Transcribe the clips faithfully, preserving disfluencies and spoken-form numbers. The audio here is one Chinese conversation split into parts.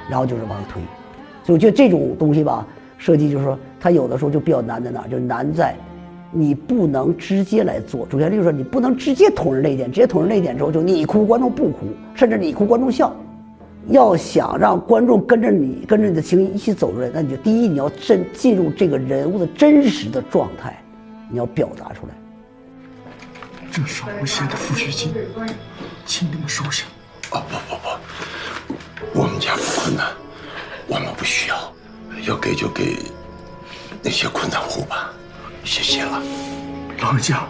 然后就是往上推。所以我觉得这种东西吧，设计就是说，它有的时候就比较难在哪儿，就难在你不能直接来做。主旋律就是说，你不能直接捅人泪点，直接捅人泪点之后，就你哭观众不哭，甚至你哭观众笑。要想让观众跟着你跟着你的情绪一起走出来，那你就第一你要真进入这个人物的真实的状态，你要表达出来。 这是我写的抚恤金，请你们收下。 哦不不不，我们家不困难，我们不需要，要给就给那些困难户吧，谢谢了。 老人家，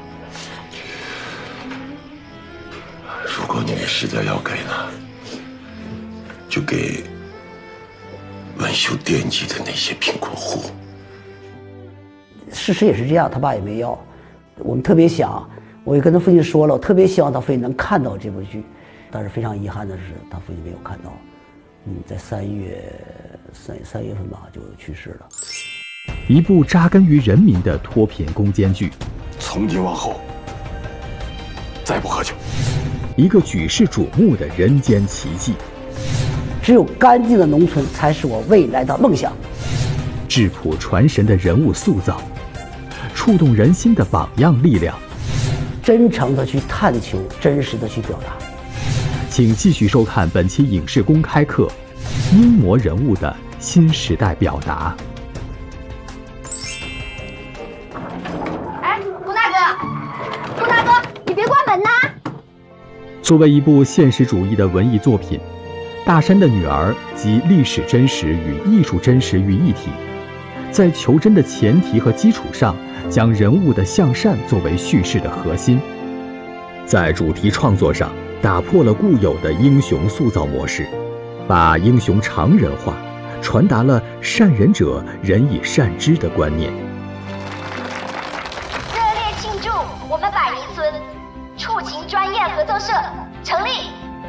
如果你们实在要给呢，就给文秀惦记的那些贫困户。 事实也是这样，他爸也没要。我们特别想，我也跟他父亲说了，我特别希望他父亲能看到这部剧，但是非常遗憾的是，他父亲没有看到。嗯，在三月三三月份吧，就去世了。 一部扎根于人民的脱贫攻坚剧， 从今往后，再不喝酒。 一个举世瞩目的人间奇迹。 只有干净的农村才是我未来的梦想。 质朴传神的人物塑造，触动人心的榜样力量。 真诚的去探求，真实的去表达。 请继续收看本期影视公开课《英模人物的新时代表达》。 哎，龚大哥，龚大哥，你别关门呐！ 作为一部现实主义的文艺作品，《大山的女儿》集历史真实与艺术真实于一体，在求真的前提和基础上，将人物的向善作为叙事的核心。在主题创作上，打破了固有的英雄塑造模式，把英雄常人化，传达了善人者人以善之的观念。 热烈庆祝我们百尼村触情专业合作社成立。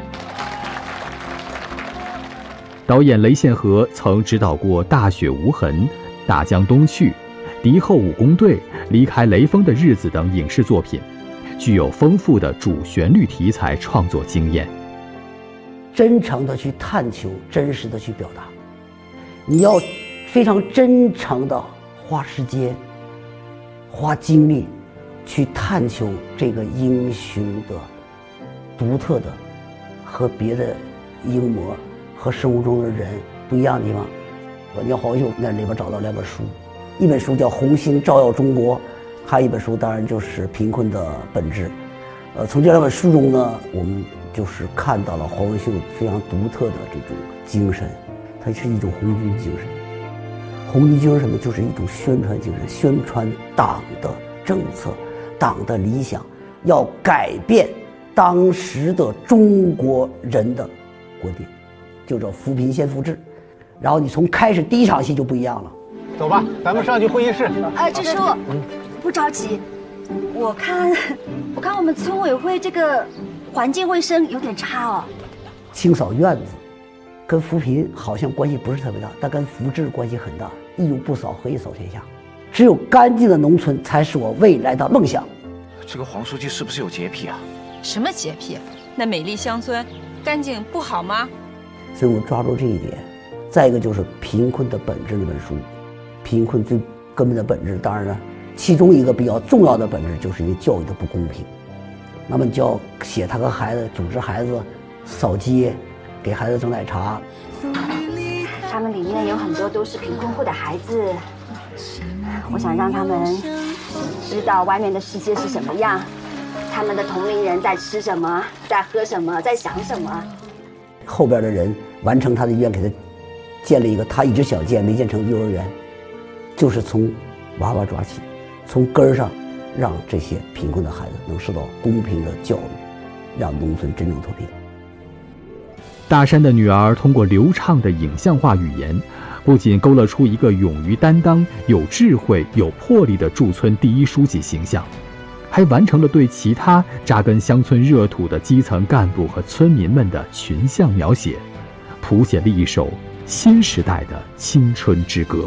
导演雷宪和曾指导过《大雪无痕》《大江东去》《敌后武工队》《离开雷锋的日子》等影视作品，具有丰富的主旋律题材创作经验。 真诚的去探求，真实的去表达。你要非常真诚的花时间、花精力去探求这个英雄的独特的和别的英模和生活中的人不一样的地方。你要黄文秀在里边找到两本书，一本书叫《红星照耀中国》，还有一本书当然就是《贫困的本质》。呃，从这两本书中呢，我们就是看到了黄文秀非常独特的这种精神，它是一种红军精神。红军精神什么？就是一种宣传精神，宣传党的政策、党的理想，要改变当时的中国人的观点，就叫扶贫先扶志。然后你从开始第一场戏就不一样了。 走吧，咱们上去会议室。 呃，支书，嗯，不着急。我看，我看我们村委会这个环境卫生有点差哦。 清扫院子，跟扶贫好像关系不是特别大，但跟扶志关系很大。一无不扫，何以扫天下？只有干净的农村才是我未来的梦想。 这个黄书记是不是有洁癖啊？ 什么洁癖？那美丽乡村，干净不好吗？ 所以我抓住这一点。再一个就是《贫困的本质》那本书，贫困最根本的本质，当然了，其中一个比较重要的本质就是因为教育的不公平。那么你就要写他和孩子组织孩子扫街，给孩子整奶茶。 他们里面有很多都是贫困户的孩子，我想让他们知道外面的世界是什么样，他们的同龄人在吃什么，在喝什么，在想什么。 后边的人完成他的愿，给他建了一个他一直想建没建成的幼儿园，就是从娃娃抓起，从根儿上让这些贫困的孩子能受到公平的教育，让农村真正脱贫。 大山的女儿通过流畅的影像化语言，不仅勾勒出一个勇于担当、有智慧、有魄力的驻村第一书记形象，还完成了对其他扎根乡村热土的基层干部和村民们的群像描写，谱写了一首新时代的青春之歌。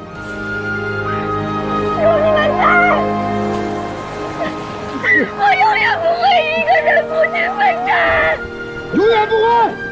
有你们在，我永远不会一个人孤军奋战， 永远不会。